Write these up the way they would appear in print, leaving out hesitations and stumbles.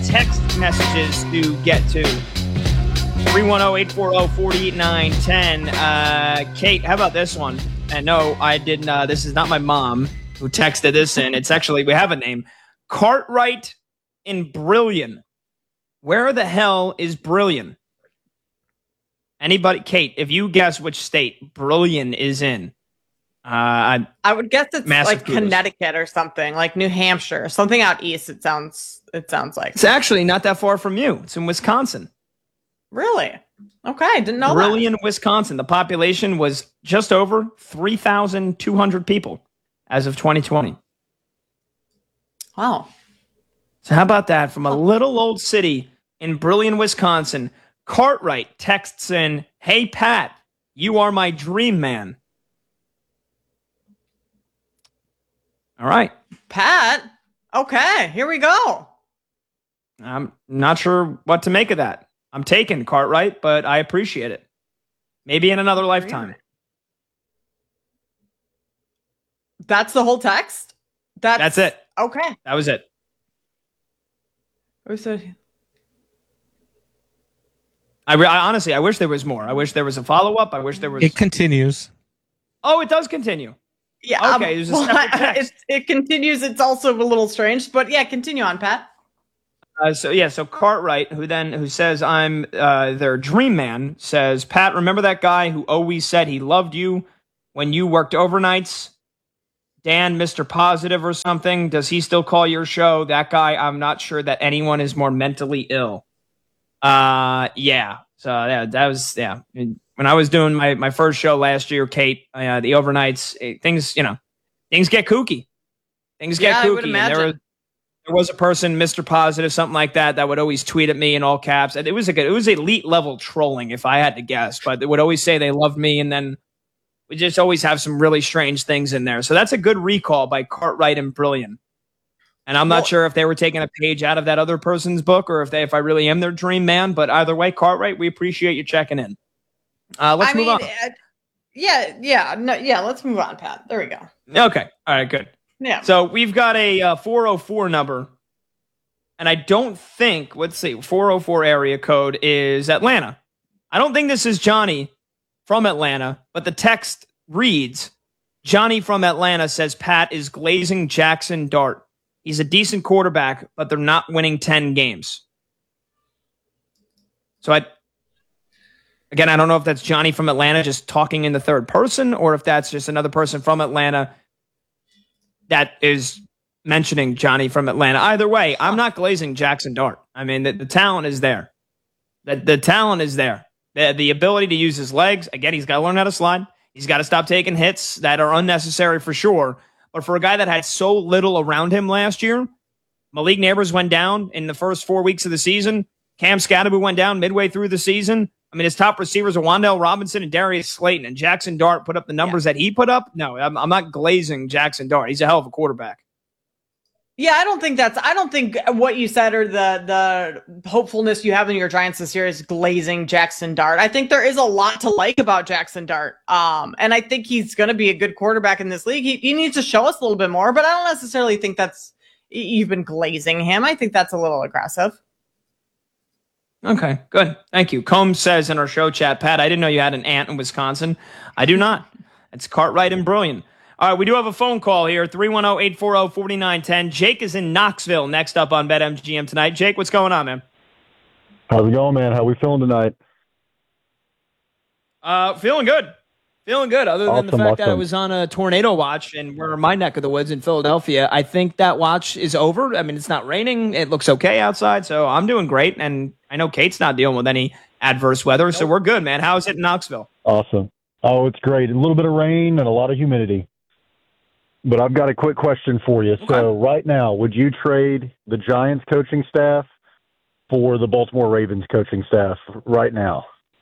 text messages to get to. 310-840-48910. Kate, how about this one? And no, I didn't. This is not my mom who texted this in. It's actually, we have a name. Cartwright in Brillion. Where the hell is Brillion? Anybody? Kate, if you guess which state Brillion is in. I would guess it's like Connecticut or something, like New Hampshire, something out east. It sounds like. It's actually not that far from you. It's in Wisconsin. Really? Okay, didn't know Brillion, Wisconsin. The population was just over 3,200 people as of 2020. Wow. So how about that? From a little old city in Brillion, Wisconsin, Cartwright texts in, "Hey, Pat, you are my dream man." All right. Pat? Okay, here we go. I'm not sure what to make of that. I'm taken, Cartwright, but I appreciate it. Maybe in another lifetime. That's the whole text? That's it. Okay. That was it. I honestly, I wish there was more. I wish there was a follow-up. I wish there was... It continues. Oh, it does continue. Yeah. Okay, there's a separate text. It continues. It's also a little strange, but yeah, continue on, Pat. So Cartwright, who says I'm their dream man, says, "Pat, remember that guy who always said he loved you when you worked overnights? Dan, Mr. Positive or something. Does he still call your show? That guy, I'm not sure that anyone is more mentally ill." Yeah. So yeah, that was, yeah. When I was doing my first show last year, Kate, the overnights, things get kooky. Things get kooky. I would imagine. There was a person, Mr. Positive, something like that would always tweet at me in all caps. It was elite level trolling, if I had to guess. But they would always say they loved me, and then we just always have some really strange things in there. So that's a good recall by Cartwright and Brillion. And I'm not sure if they were taking a page out of that other person's book, or if I really am their dream man. But either way, Cartwright, we appreciate you checking in. Let's move on. Let's move on, Pat. There we go. Okay. All right, good. Yeah. So we've got a 404 number, and I don't think, 404 area code is Atlanta. I don't think this is Johnny from Atlanta, but the text reads, "Johnny from Atlanta says Pat is glazing Jackson Dart. He's a decent quarterback, but they're not winning 10 games." So I don't know if that's Johnny from Atlanta just talking in the third person, or if that's just another person from Atlanta that is mentioning Johnny from Atlanta. Either way, I'm not glazing Jackson Dart. I mean, the talent is there. The talent is there. The ability to use his legs. Again, he's got to learn how to slide. He's got to stop taking hits that are unnecessary for sure. But for a guy that had so little around him last year, Malik Neighbors went down in the first 4 weeks of the season. Cam Scatterby went down midway through the season. I mean, his top receivers are Wan'Dale Robinson and Darius Slayton, and Jackson Dart put up the numbers that he put up. No, I'm not glazing Jackson Dart. He's a hell of a quarterback. Yeah, I don't think what you said, or the hopefulness you have in your Giants this year, is glazing Jackson Dart. I think there is a lot to like about Jackson Dart. And I think he's going to be a good quarterback in this league. He needs to show us a little bit more, but I don't necessarily think you've been glazing him. I think that's a little aggressive. Okay, good. Thank you. Combs says in our show chat, "Pat, I didn't know you had an aunt in Wisconsin." I do not. It's Cartwright and Brillion. All right, we do have a phone call here, 310-840-4910. Jake is in Knoxville, next up on BetMGM tonight. Jake, what's going on, man? How's it going, man? How we feeling tonight? Feeling good. Feeling good, other than the fact that I was on a tornado watch, and we're in my neck of the woods in Philadelphia. I think that watch is over. I mean, it's not raining. It looks okay outside, so I'm doing great. And I know Kate's not dealing with any adverse weather, so we're good, man. How is it in Knoxville? Awesome. Oh, it's great. A little bit of rain and a lot of humidity. But I've got a quick question for you. Okay. So right now, would you trade the Giants coaching staff for the Baltimore Ravens coaching staff right now?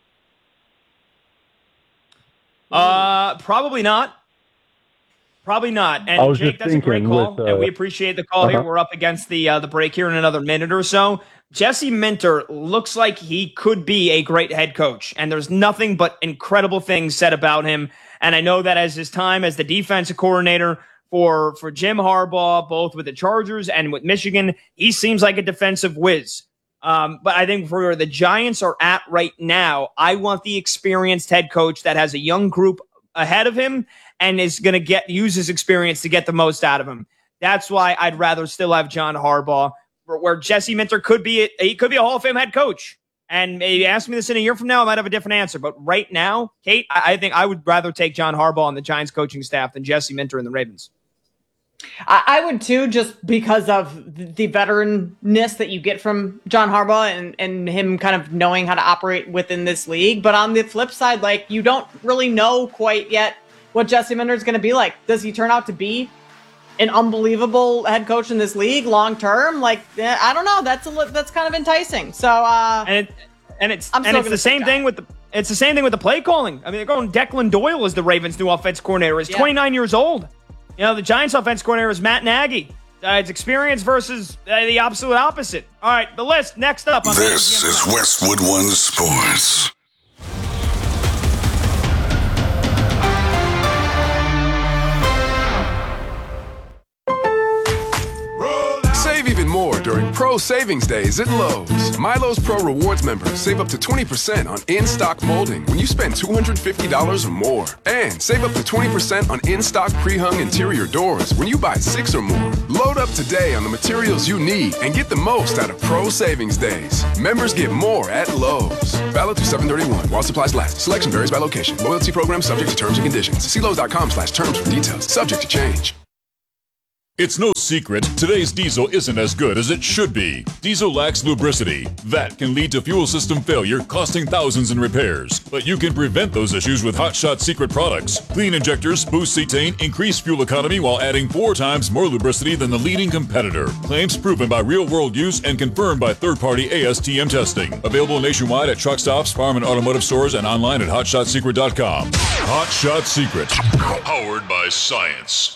Probably not. Probably not. And Jake, that's a great call, and we appreciate the call here. We're up against the break here in another minute or so. Jesse Minter looks like he could be a great head coach, and there's nothing but incredible things said about him. And I know that as his time as the defensive coordinator for Jim Harbaugh, both with the Chargers and with Michigan. He seems like a defensive whiz. But I think for where the Giants are at right now, I want the experienced head coach that has a young group ahead of him and is going to use his experience to get the most out of him. That's why I'd rather still have John Harbaugh, where Jesse Minter could be a Hall of Fame head coach. And maybe ask me this in a year from now, I might have a different answer. But right now, Kate, I think I would rather take John Harbaugh on the Giants coaching staff than Jesse Minter and the Ravens. I would too, just because of the veteranness that you get from John Harbaugh and him kind of knowing how to operate within this league. But on the flip side, like, you don't really know quite yet what Jesse Minter is going to be like. Does he turn out to be an unbelievable head coach in this league long term? Like, I don't know. That's kind of enticing. So it's the same thing with the play calling. I mean, they're going Declan Doyle as the Ravens' new offense coordinator. He's 29 years old. You know, the Giants' offense coordinator is Matt Nagy. It's experience versus the absolute opposite. All right, the list next up. This is Westwood One Sports. Save even more during Pro Savings Days at Lowe's. Milo's Pro Rewards members save up to 20% on in-stock molding when you spend $250 or more. And save up to 20% on in-stock pre-hung interior doors when you buy 6 or more. Load up today on the materials you need and get the most out of Pro Savings Days. Members get more at Lowe's. Valid through 7/31 while supplies last. Selection varies by location. Loyalty program subject to terms and conditions. See Lowe's.com/terms for details. Subject to change. It's no secret, today's diesel isn't as good as it should be. Diesel lacks lubricity. That can lead to fuel system failure, costing thousands in repairs. But you can prevent those issues with Hot Shot Secret products. Clean injectors, boost cetane, increase fuel economy while adding 4 times more lubricity than the leading competitor. Claims proven by real-world use and confirmed by third-party ASTM testing. Available nationwide at truck stops, farm and automotive stores, and online at hotshotsecret.com. Hot Shot Secret. Powered by science.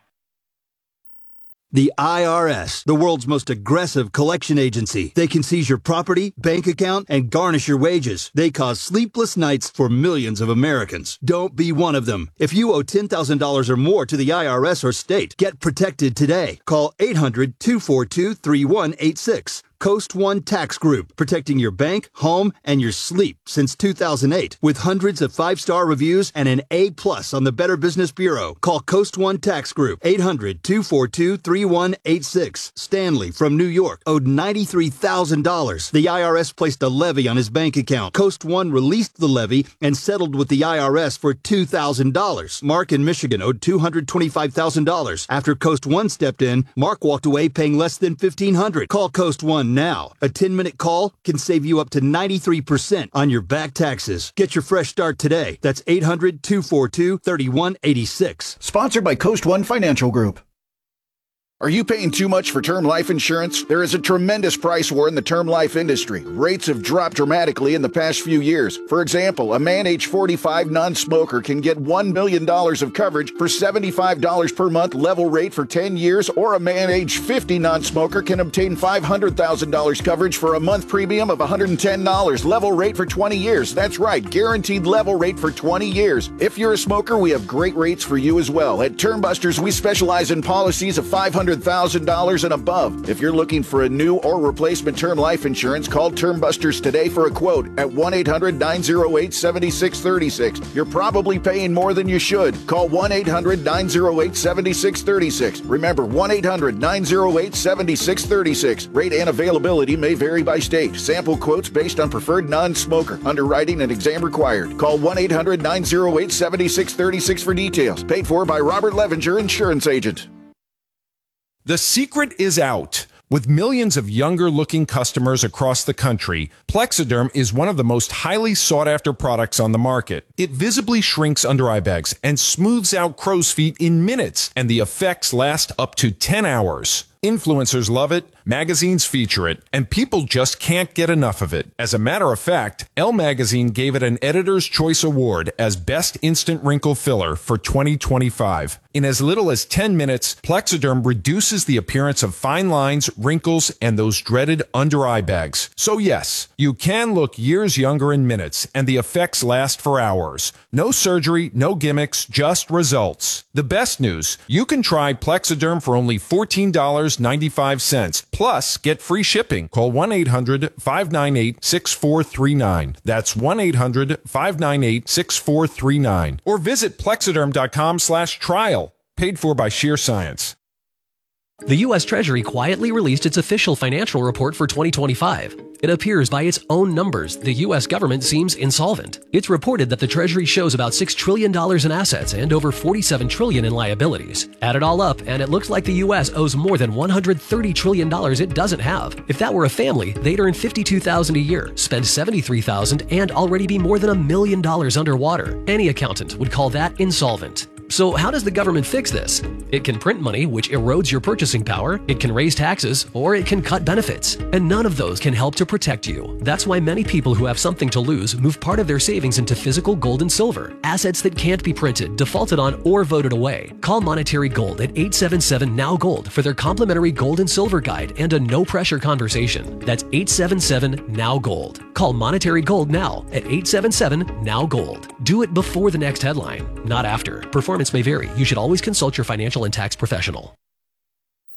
The IRS, the world's most aggressive collection agency. They can seize your property, bank account, and garnish your wages. They cause sleepless nights for millions of Americans. Don't be one of them. If you owe $10,000 or more to the IRS or state, get protected today. Call 800-242-3186. Coast One Tax Group, protecting your bank, home, and your sleep since 2008. With hundreds of 5-star reviews and an A+ on the Better Business Bureau. Call Coast One Tax Group, 800-242-3186. Stanley from New York owed $93,000. The IRS placed a levy on his bank account. Coast One released the levy and settled with the IRS for $2,000. Mark in Michigan owed $225,000. After Coast One stepped in, Mark walked away paying less than $1,500. Call Coast One now. A 10-minute call can save you up to 93% on your back taxes. Get your fresh start today. That's 800-242-3186. Sponsored by Coast One Financial Group. Are you paying too much for term life insurance? There is a tremendous price war in the term life industry. Rates have dropped dramatically in the past few years. For example, a man age 45 non-smoker can get $1 million of coverage for $75 per month level rate for 10 years, or a man age 50 non-smoker can obtain $500,000 coverage for a month premium of $110 level rate for 20 years. That's right, guaranteed level rate for 20 years. If you're a smoker, we have great rates for you as well. At Term Busters, we specialize in policies of $500,000 and above. If you're looking for a new or replacement term life insurance, call Term Busters today for a quote at 1-800-908-7636. You're probably paying more than you should. Call 1-800-908-7636. Remember, 1-800-908-7636. Rate and availability may vary by state. Sample quotes based on preferred non-smoker. Underwriting and exam required. Call 1-800-908-7636 for details. Paid for by Robert Levenger, Insurance Agent. The secret is out. With millions of younger-looking customers across the country, Plexiderm is one of the most highly sought-after products on the market. It visibly shrinks under-eye bags and smooths out crow's feet in minutes, and the effects last up to 10 hours. Influencers love it, magazines feature it, and people just can't get enough of it. As a matter of fact, Elle Magazine gave it an Editor's Choice Award as Best Instant Wrinkle Filler for 2025. In as little as 10 minutes, Plexiderm reduces the appearance of fine lines, wrinkles, and those dreaded under-eye bags. So yes, you can look years younger in minutes, and the effects last for hours. No surgery, no gimmicks, just results. The best news, you can try Plexiderm for only $14.95, plus get free shipping. Call 1-800-598-6439. That's 1-800-598-6439. Or visit plexiderm.com/trial. Paid for by Sheer Science. The U.S. Treasury quietly released its official financial report for 2025. It appears by its own numbers the U.S. government seems insolvent. It's reported that the Treasury shows about $6 trillion in assets and over $47 trillion in liabilities. Add it all up, and it looks like the U.S. owes more than $130 trillion it doesn't have. If that were a family, they'd earn $52,000 a year, spend $73,000, and already be more than $1 million underwater. Any accountant would call that insolvent. So how does the government fix this? It can print money, which erodes your purchasing power, it can raise taxes, or it can cut benefits. And none of those can help to protect you. That's why many people who have something to lose move part of their savings into physical gold and silver, assets that can't be printed, defaulted on, or voted away. Call Monetary Gold at 877-NOW-GOLD for their complimentary gold and silver guide and a no-pressure conversation. That's 877-NOW-GOLD. Call Monetary Gold now at 877-NOW-GOLD. Do it before the next headline, not after. Performance may vary. You should always consult your financial and tax professional.